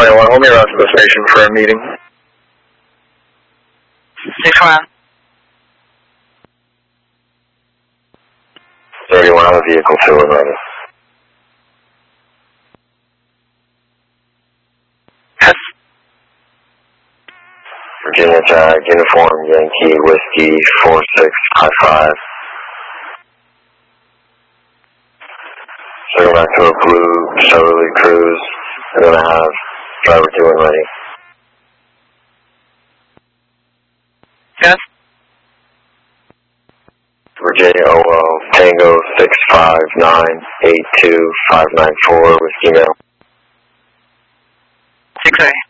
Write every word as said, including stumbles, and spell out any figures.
twenty-one, hold me around to the station for a meeting. six one. thirty-one, I'm a vehicle two and ready. Yes. Virginia tag, uniform, Yankee, whiskey, four six, high five. Circle back to a blue Chevrolet Cruise. I'm going to have driver two and ready. Yes. Virginia O L, Tango six five nine eight two five nine four, whiskey mail. six A.